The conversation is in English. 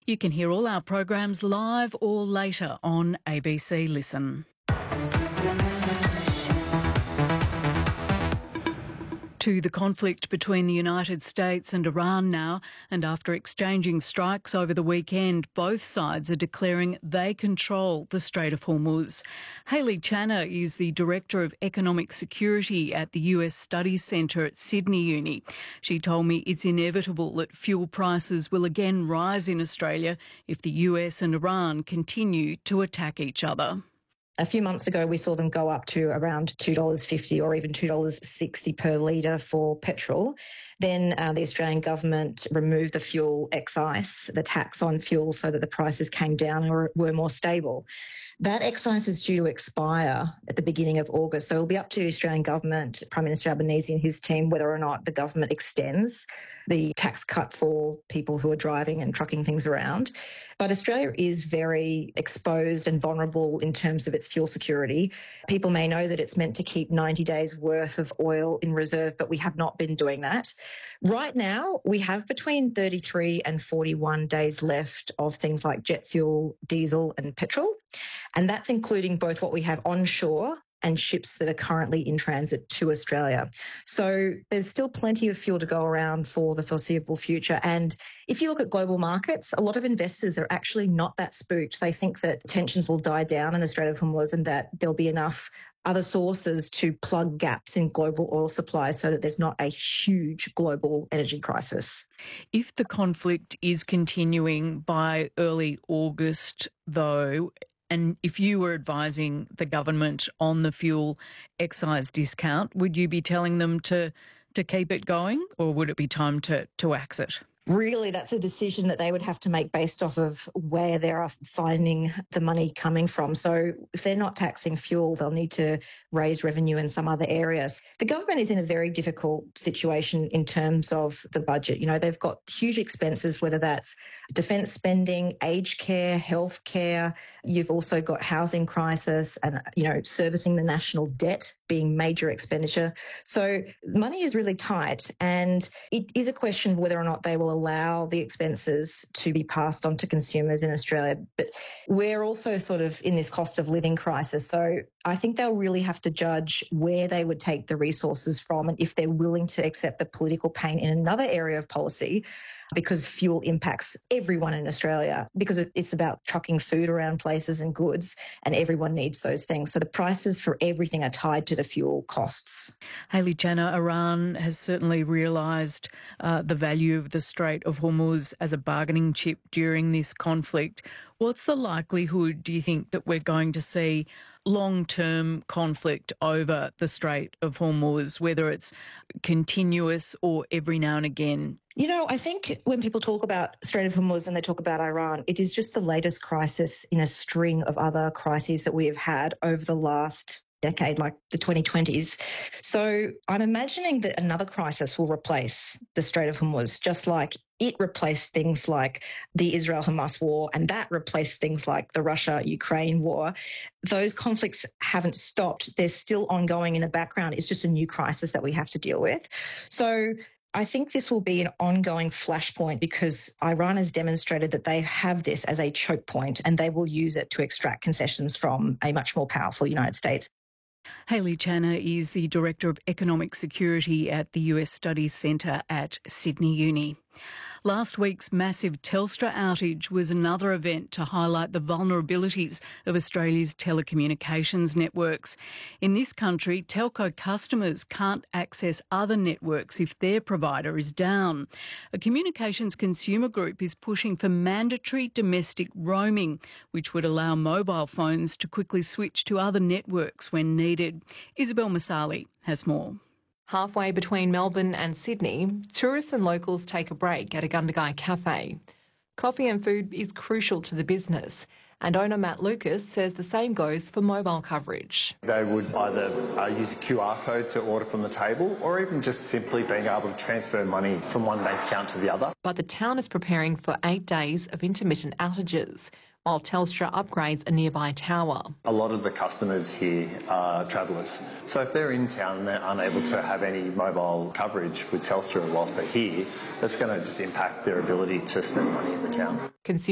You can hear all our programs live or later on ABC Listen. To the conflict between the United States and Iran now, and after exchanging strikes over the weekend, both sides are declaring they control the Strait of Hormuz. Hayley Channer is the Director of Economic Security at the US Studies Centre at Sydney Uni. She told me it's inevitable that fuel prices will again rise in Australia if the US and Iran continue to attack each other. A few months ago, we saw them go up to around $2.50 or even $2.60 per litre for petrol. Then the Australian government removed the fuel excise, the tax on fuel, so that the prices came down or were more stable. That excise is due to expire at the beginning of August. So it'll be up to the Australian government, Prime Minister Albanese and his team, whether or not the government extends the tax cut for people who are driving and trucking things around. But Australia is very exposed and vulnerable in terms of its fuel security. People may know that it's meant to keep 90 days worth of oil in reserve, but we have not been doing that. Right now, we have between 33 and 41 days left of things like jet fuel, diesel and petrol. And that's including both what we have onshore and ships that are currently in transit to Australia. So there's still plenty of fuel to go around for the foreseeable future. And if you look at global markets, a lot of investors are actually not that spooked. They think that tensions will die down in the Strait of Hormuz and that there'll be enough other sources to plug gaps in global oil supply so that there's not a huge global energy crisis. If the conflict is continuing by early August, though, and if you were advising the government on the fuel excise discount, would you be telling them to keep it going, or would it be time to axe it? Really, that's a decision that they would have to make based off of where they are finding the money coming from. So if they're not taxing fuel, they'll need to raise revenue in some other areas. The government is in a very difficult situation in terms of the budget. You know, they've got huge expenses, whether that's defence spending, aged care, health care. You've also got housing crisis and, servicing the national debt being major expenditure. So money is really tight, and it is a question of whether or not they will allow the expenses to be passed on to consumers in Australia. But we're also sort of in this cost of living crisis. So I think they'll really have to judge where they would take the resources from and if they're willing to accept the political pain in another area of policy, because fuel impacts everyone in Australia, because it's about trucking food around places and goods, and everyone needs those things. So the prices for everything are tied to the fuel costs. Hayley Channer, Iran has certainly realised the value of the Strait of Hormuz as a bargaining chip during this conflict. What's the likelihood, do you think, that we're going to see long-term conflict over the Strait of Hormuz, whether it's continuous or every now and again? I think when people talk about Strait of Hormuz and they talk about Iran, it is just the latest crisis in a string of other crises that we have had over the last decade, like the 2020s. So I'm imagining that another crisis will replace the Strait of Hormuz, just like it replaced things like the Israel-Hamas war, and that replaced things like the Russia-Ukraine war. Those conflicts haven't stopped. They're still ongoing in the background. It's just a new crisis that we have to deal with. So I think this will be an ongoing flashpoint because Iran has demonstrated that they have this as a choke point and they will use it to extract concessions from a much more powerful United States. Hayley Channer is the Director of Economic Security at the US Studies Centre at Sydney Uni. Last week's massive Telstra outage was another event to highlight the vulnerabilities of Australia's telecommunications networks. In this country, telco customers can't access other networks if their provider is down. A communications consumer group is pushing for mandatory domestic roaming, which would allow mobile phones to quickly switch to other networks when needed. Isabel Masali has more. Halfway between Melbourne and Sydney, tourists and locals take a break at a Gundagai cafe. Coffee and food is crucial to the business, and owner Matt Lucas says the same goes for mobile coverage. They would either use a QR code to order from the table or even just simply being able to transfer money from one bank account to the other. But the town is preparing for 8 days of intermittent outages, while Telstra upgrades a nearby tower. A lot of the customers here are travellers. So if they're in town and they're unable to have any mobile coverage with Telstra whilst they're here, that's going to just impact their ability to spend money in the town.